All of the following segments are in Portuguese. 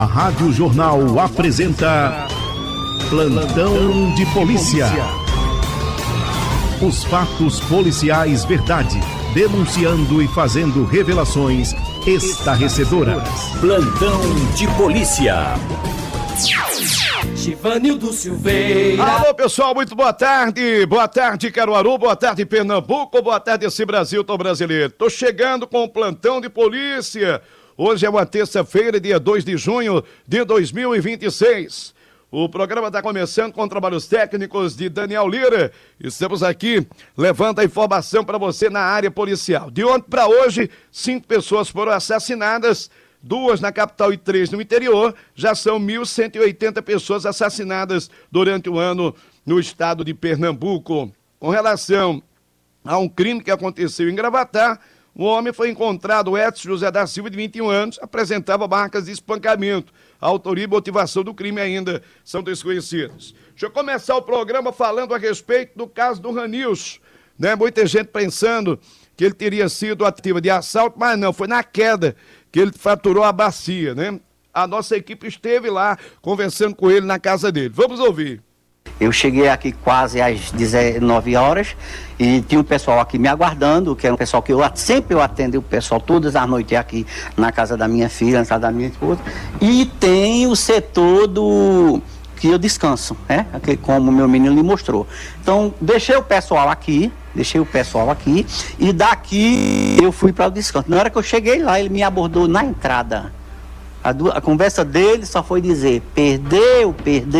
A Rádio Jornal apresenta Plantão de Polícia. Os fatos policiais verdade, denunciando e fazendo revelações estarrecedoras. Plantão de Polícia. Givanildo Silveira. Alô, pessoal, muito boa tarde. Boa tarde, Caruaru. Boa tarde, Pernambuco. Boa tarde, esse Brasil tão brasileiro. Tô chegando com o Plantão de Polícia. Hoje é uma terça-feira, dia 2 de junho de 2026. O programa está começando com trabalhos técnicos de Daniel Lira. Estamos aqui levando a informação para você na área policial. De ontem para hoje, 5 pessoas foram assassinadas, 2 na capital e 3 no interior. Já são 1.180 pessoas assassinadas durante o ano no estado de Pernambuco. Com relação a um crime que aconteceu em Gravatá, um homem foi encontrado, Edson José da Silva, de 21 anos, apresentava marcas de espancamento. A autoria e motivação do crime ainda são desconhecidas. Deixa eu começar o programa falando a respeito do caso do Ranilson, né? Muita gente pensando que ele teria sido ativa de assalto, mas não, foi na queda que ele fraturou a bacia, né? A nossa equipe esteve lá conversando com ele na casa dele. Vamos ouvir. Eu cheguei aqui quase às 19 horas e tinha um pessoal aqui me aguardando, que é um pessoal que sempre eu atendo o pessoal todas as noites aqui na casa da minha filha, na casa da minha esposa. E tem o setor que eu descanso, né? Aquele, como o meu menino lhe mostrou. Então, deixei o pessoal aqui e daqui eu fui para o descanso. Na hora que eu cheguei lá, ele me abordou na entrada. A conversa dele só foi dizer: perdeu,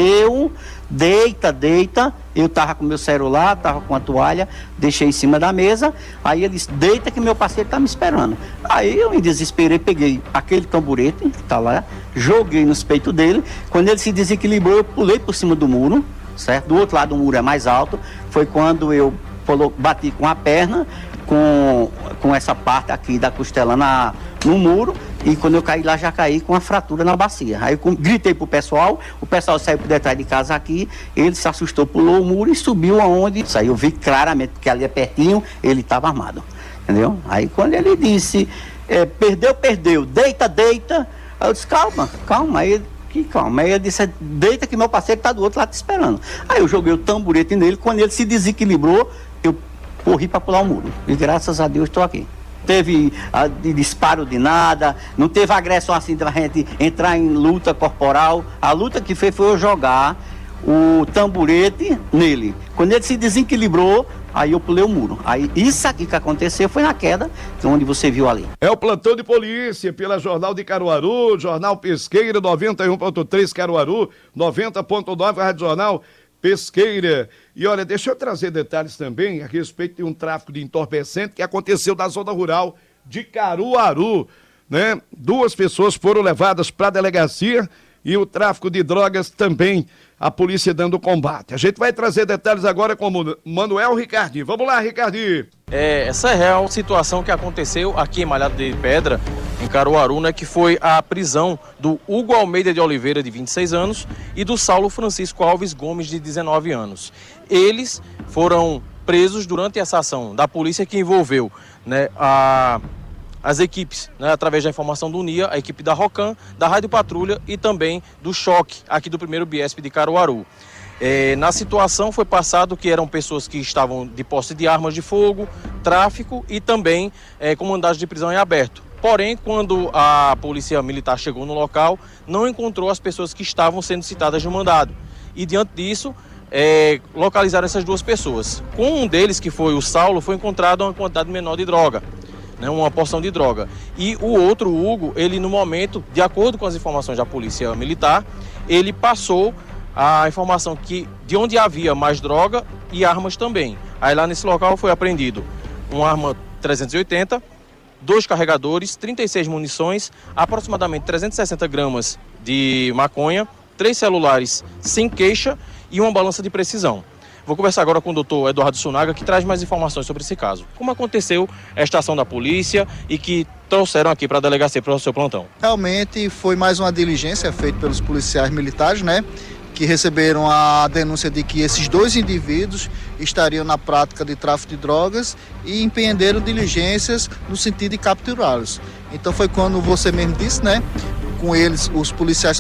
deita. Eu tava com meu celular, tava com a toalha, deixei em cima da mesa. Aí ele disse: deita que meu parceiro tá me esperando. Aí eu me desesperei, peguei aquele tamborete que tá lá, joguei nos peitos dele. Quando ele se desequilibrou, eu pulei por cima do muro, certo? Do outro lado do muro é mais alto. Foi quando eu bati com a perna, com essa parte aqui da costela no muro. E quando eu caí lá, já caí com a fratura na bacia. Aí eu gritei pro pessoal, o pessoal saiu por detrás de casa aqui, ele se assustou, pulou o muro e subiu aonde. Aí eu vi claramente, porque ali é pertinho, ele estava armado, entendeu? Aí quando ele disse, perdeu, deita. Aí eu disse, calma. Aí ele disse, deita que meu parceiro está do outro lado te esperando. Aí eu joguei o tamborete nele, quando ele se desequilibrou, eu corri para pular o muro. E graças a Deus estou aqui. Teve disparo de nada, não teve agressão assim da gente entrar em luta corporal. A luta que fez foi eu jogar o tamborete nele. Quando ele se desequilibrou, aí eu pulei o muro. Aí isso aqui que aconteceu foi na queda, onde você viu ali. É o Plantão de Polícia pela Jornal de Caruaru, Jornal Pesqueira 91.3 Caruaru, 90.9 Rádio Jornal Pesqueira. E olha, deixa eu trazer detalhes também a respeito de um tráfico de entorpecente que aconteceu na zona rural de Caruaru, né? 2 pessoas foram levadas para a delegacia e o tráfico de drogas também, a polícia dando combate. A gente vai trazer detalhes agora com o Manuel Ricardinho. Vamos lá, Ricardinho. Essa é a real situação que aconteceu aqui em Malhado de Pedra, em Caruaru, né, que foi a prisão do Hugo Almeida de Oliveira, de 26 anos, e do Saulo Francisco Alves Gomes, de 19 anos. Eles foram presos durante essa ação da polícia que envolveu, né, as equipes, né, através da informação do UNIA, a equipe da ROCAM, da Rádio Patrulha e também do Choque, aqui do 1º Biesp de Caruaru. Na situação foi passado que eram pessoas que estavam de posse de armas de fogo, tráfico e também com mandado de prisão em aberto. Porém, quando a polícia militar chegou no local, não encontrou as pessoas que estavam sendo citadas no mandado. E diante disso, localizaram essas 2 pessoas. Com um deles, que foi o Saulo, foi encontrada uma quantidade menor de droga, né, uma porção de droga. E o outro, o Hugo, ele no momento, de acordo com as informações da polícia militar, ele passou a informação que de onde havia mais droga e armas também. Aí lá nesse local foi apreendido uma arma 380, 2 carregadores, 36 munições, aproximadamente 360 gramas de maconha, 3 celulares sem queixa e uma balança de precisão. Vou conversar agora com o doutor Eduardo Sunaga, que traz mais informações sobre esse caso. Como aconteceu esta ação da polícia e que trouxeram aqui para a delegacia para o seu plantão? Realmente foi mais uma diligência feita pelos policiais militares, né? Que receberam a denúncia de que esses 2 indivíduos estariam na prática de tráfico de drogas e empreenderam diligências no sentido de capturá-los. Então foi quando você mesmo disse, né? com eles, os policiais